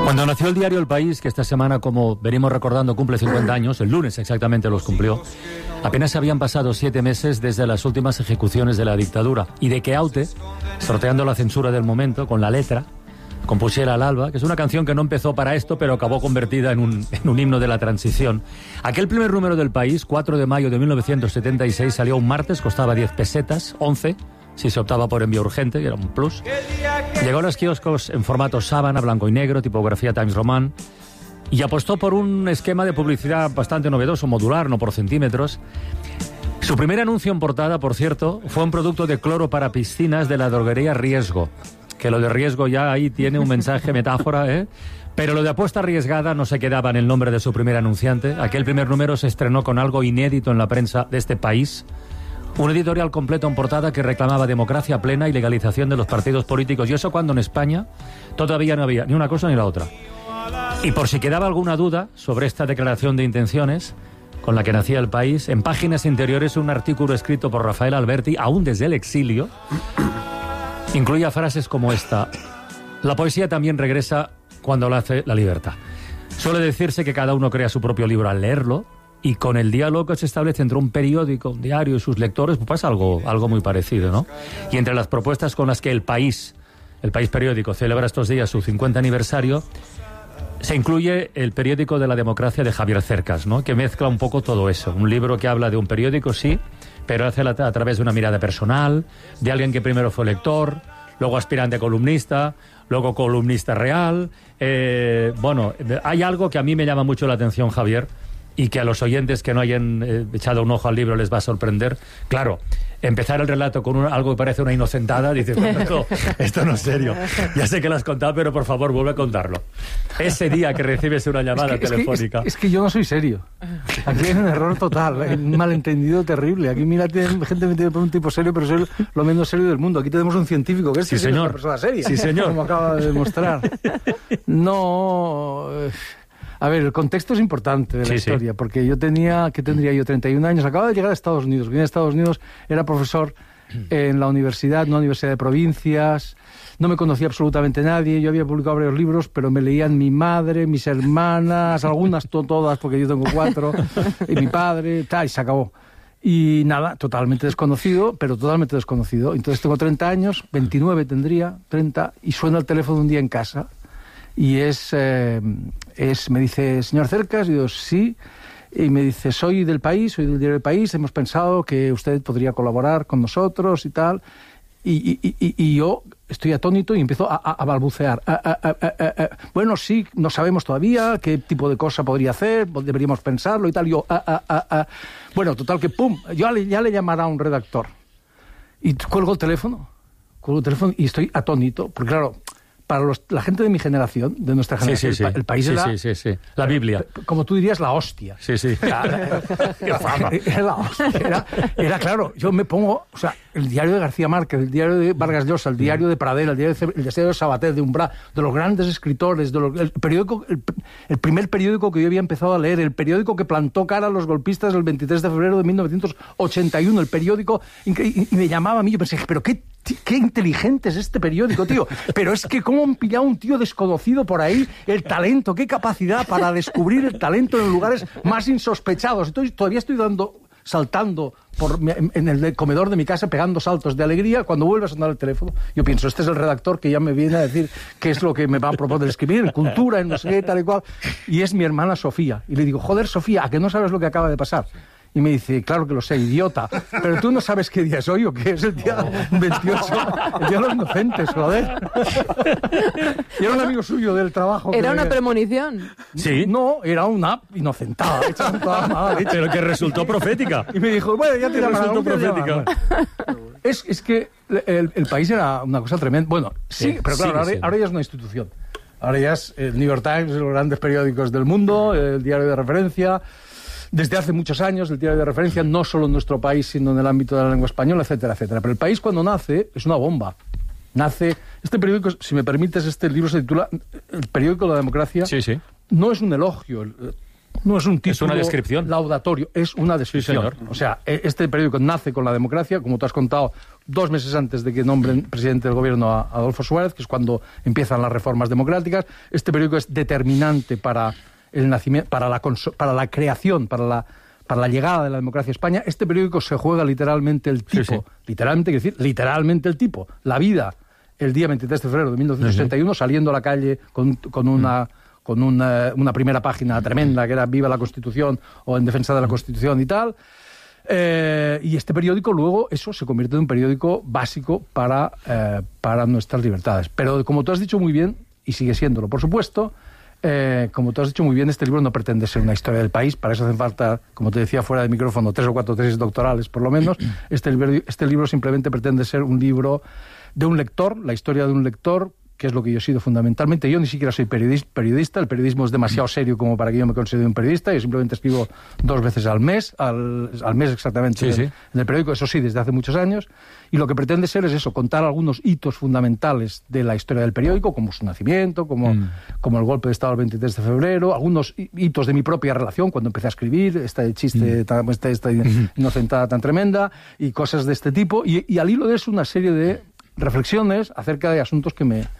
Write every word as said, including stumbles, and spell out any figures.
Cuando nació el diario El País, que esta semana, como venimos recordando, cumple cincuenta años, el lunes exactamente los cumplió, apenas habían pasado siete meses desde las últimas ejecuciones de la dictadura y de que Aute, sorteando la censura del momento con la letra, compusiera Al alba, que es una canción que no empezó para esto, pero acabó convertida en un, en un himno de la transición. Aquel primer número del País, cuatro de mayo de mil novecientos setenta y seis, salió un martes, costaba diez pesetas, once, si se optaba por envío urgente, que era un plus. Llegó a los kioscos en formato sábana, blanco y negro, tipografía Times Roman, y apostó por un esquema de publicidad bastante novedoso, modular, no por centímetros. Su primer anuncio en portada, por cierto, fue un producto de cloro para piscinas de la droguería Riesgo, que lo de riesgo ya ahí tiene un mensaje, metáfora, ¿eh? Pero lo de apuesta arriesgada no se quedaba en el nombre de su primer anunciante. Aquel primer número se estrenó con algo inédito en la prensa de este país. Un editorial completo en portada que reclamaba democracia plena y legalización de los partidos políticos. Y eso cuando en España todavía no había ni una cosa ni la otra. Y por si quedaba alguna duda sobre esta declaración de intenciones con la que nacía El País, en páginas interiores un artículo escrito por Rafael Alberti, aún desde el exilio, incluía frases como esta: la poesía también regresa cuando lo hace la libertad. Suele decirse que cada uno crea su propio libro al leerlo, y con el diálogo que se establece entre un periódico, un diario y sus lectores, pues pasa algo, algo muy parecido, ¿no? Y entre las propuestas con las que El País, el País periódico, celebra estos días su cincuenta aniversario, se incluye el periódico de la democracia de Javier Cercas, ¿no? Que mezcla un poco todo eso. Un libro que habla de un periódico, sí, pero hace a través de una mirada personal, de alguien que primero fue lector, luego aspirante a columnista, luego columnista real. Eh, bueno, hay algo que a mí me llama mucho la atención, Javier, y que a los oyentes que no hayan eh, echado un ojo al libro les va a sorprender. Claro, empezar el relato con un, algo que parece una inocentada, dices, bueno, esto, esto no es serio. Ya sé que lo has contado, pero por favor, vuelve a contarlo. Ese día que recibes una llamada es que, telefónica... Es que, es, es que yo no soy serio. Aquí hay un error total, hay un malentendido terrible. Aquí, mira, gente me tiene por un tipo serio, pero soy lo menos serio del mundo. Aquí tenemos un científico que es, sí, que señor. Es una persona seria. Sí, señor. Como acaba de demostrar. No... A ver, el contexto es importante de la sí, historia, sí. Porque yo tenía, ¿qué tendría yo? treinta y un años, acababa de llegar a Estados Unidos. Vine a Estados Unidos, era profesor en la universidad, una universidad de provincias, no me conocía absolutamente nadie, yo había publicado varios libros, pero me leían mi madre, mis hermanas, algunas, to todas, porque yo tengo cuatro, y mi padre, tal, y se acabó. Y nada, totalmente desconocido, pero totalmente desconocido. Entonces tengo treinta años, veintinueve tendría, treinta, y suena el teléfono un día en casa. Y es, eh, es, me dice, señor Cercas, y yo, sí, y me dice, soy del País, soy del diario El País, hemos pensado que usted podría colaborar con nosotros y tal, y, y, y, y yo estoy atónito y empiezo a, a, a balbucear. A, a, a, a, a, bueno, sí, no sabemos todavía qué tipo de cosa podría hacer, deberíamos pensarlo y tal, y yo, a, a, a, a. Bueno, total que, pum, yo ya le, ya le llamará un redactor. Y cuelgo el teléfono, cuelgo el teléfono y estoy atónito, porque claro... Para los, la gente de mi generación, de nuestra generación, sí, sí, sí. El, el País sí, era... Sí, sí, sí, la Biblia. Como tú dirías, la hostia. Sí, sí. Era, era la hostia. Era, era, claro, yo me pongo... O sea, el diario de García Márquez, el diario de Vargas Llosa, el diario de Pradera, el diario de, el diario de Sabater, de Umbral, de los grandes escritores, de los, el, periódico, el, el primer periódico que yo había empezado a leer, el periódico que plantó cara a los golpistas el veintitrés de febrero de mil novecientos ochenta y uno, el periódico... Y, y me llamaba a mí, yo pensé, pero qué... Qué inteligente es este periódico, tío. Pero es que cómo han pillado un tío desconocido por ahí el talento, qué capacidad para descubrir el talento en lugares más insospechados. Entonces todavía estoy dando, saltando por, en el comedor de mi casa, pegando saltos de alegría. Cuando vuelve a sonar el teléfono, yo pienso, este es el redactor que ya me viene a decir qué es lo que me va a proponer escribir, en cultura, en no sé qué, tal y cual. Y es mi hermana Sofía. Y le digo, joder, Sofía, ¿a que no sabes lo que acaba de pasar? Y me dice, claro que lo sé, idiota, pero tú no sabes qué día es hoy o qué es el día veintiocho, el día de los inocentes, joder. Y era un amigo suyo del trabajo. ¿Era que... una premonición? Sí. No, era una inocentada, hecha con toda mala leche. Pero que resultó profética. Y me dijo, bueno, ya te llamarán. Resultó profética. Es, es que el, el País era una cosa tremenda. Bueno, sí, sí pero claro, ahora, ahora ya es una institución. Ahora ya es el New York Times, los grandes periódicos del mundo, el diario de referencia... Desde hace muchos años, el diario de referencia, no solo en nuestro país, sino en el ámbito de la lengua española, etcétera, etcétera. Pero El País, cuando nace, es una bomba. Nace... Este periódico, si me permites, este libro se titula El periódico de la democracia. Sí, sí. No es un elogio. No es un título es una descripción laudatorio, es una descripción. Sí, o sea, este periódico nace con la democracia, como tú has contado, dos meses antes de que nombren presidente del gobierno a Adolfo Suárez, que es cuando empiezan las reformas democráticas. Este periódico es determinante para el nacimiento, para la, para la creación, para la, para la llegada de la democracia a España. Este periódico se juega literalmente el tipo, sí, sí. literalmente, quiero decir, literalmente el tipo, la vida, el día veintitrés de febrero de mil novecientos sesenta y uno, sí, sí. saliendo a la calle con, con una... Mm. con una, una primera página tremenda que era Viva la Constitución o En defensa de la Constitución y tal. Eh, y este periódico luego, eso se convierte en un periódico básico para, eh, para nuestras libertades. Pero como tú has dicho muy bien, y sigue siéndolo, por supuesto, eh, como tú has dicho muy bien, este libro no pretende ser una historia del país. Para eso hacen falta, como te decía fuera de micrófono, tres o cuatro tesis doctorales por lo menos. Este libro, este libro simplemente pretende ser un libro de un lector, la historia de un lector, que es lo que yo he sido fundamentalmente. Yo ni siquiera soy periodista, el periodismo es demasiado serio como para que yo me considere un periodista. Yo simplemente escribo dos veces al mes, al, al mes exactamente, sí, en, sí. en el periódico, eso sí, desde hace muchos años, y lo que pretende ser es eso, contar algunos hitos fundamentales de la historia del periódico, como su nacimiento, como, mm. como el golpe de Estado del veintitrés de febrero, algunos hitos de mi propia relación cuando empecé a escribir, este chiste, mm. tan, esta, esta inocentada tan tremenda, y cosas de este tipo, y, y al hilo de eso una serie de reflexiones acerca de asuntos que me